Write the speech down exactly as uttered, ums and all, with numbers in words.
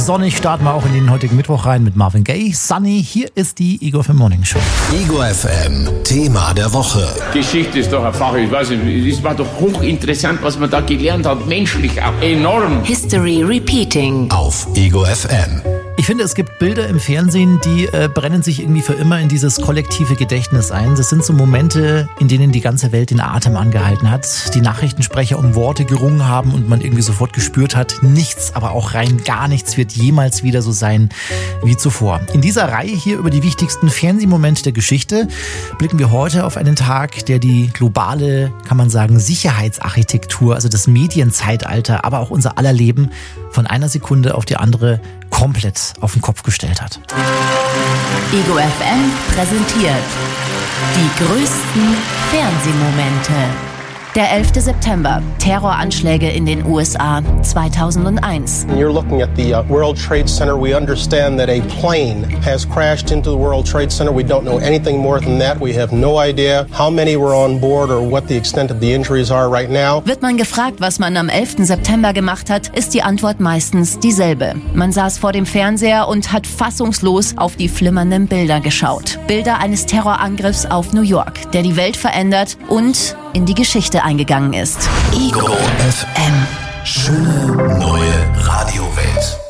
sonnig starten wir auch in den heutigen Mittwoch rein mit Marvin Gaye. Sunny, hier ist die Ego F M Morning Show. Ego F M, Thema der Woche. Geschichte ist doch eine Sache, ich weiß nicht, es war doch hochinteressant, was man da gelernt hat, menschlich auch enorm. History Repeating Auf Ego F M. Ich finde, es gibt Bilder im Fernsehen, die äh, brennen sich irgendwie für immer in dieses kollektive Gedächtnis ein. Das sind so Momente, in denen die ganze Welt den Atem angehalten hat, die Nachrichtensprecher um Worte gerungen haben und man irgendwie sofort gespürt hat, nichts, aber auch rein gar nichts wird jemals wieder so sein wie zuvor. In dieser Reihe hier über die wichtigsten Fernsehmomente der Geschichte blicken wir heute auf einen Tag, der die globale, kann man sagen, Sicherheitsarchitektur, also das Medienzeitalter, aber auch unser aller Leben von einer Sekunde auf die andere komplett auf den Kopf gestellt hat. Ego F M präsentiert die größten Fernsehmomente. Der elfte September, Terroranschläge in den U S A zweitausendeins. You're looking at the uh, World Trade Center. We understand that a plane has crashed into the World Trade Center. We don't know anything more than that. We have no idea how many were on board or what the extent of the injuries are right now. Wird man gefragt, was man am elften September gemacht hat, ist die Antwort meistens dieselbe. Man saß vor dem Fernseher und hat fassungslos auf die flimmernden Bilder geschaut. Bilder eines Terrorangriffs auf New York, der die Welt verändert und in die Geschichte eingegangen ist. Ego F M. Schöne neue Radiowelt.